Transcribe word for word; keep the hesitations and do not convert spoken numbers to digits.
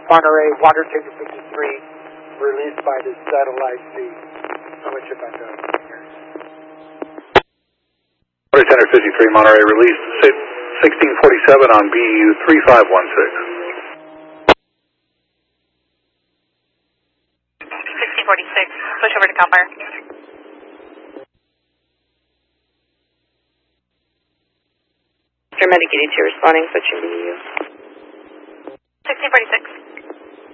Monterey, water table fifty-three, released by the satellite feed. How much about that? Center fifty-three, Monterey, released sixteen forty-seven on B U three five one six. sixteen forty-six, push over to Calfire. Paramedic eighty-two responding, switching B U. sixteen forty-six.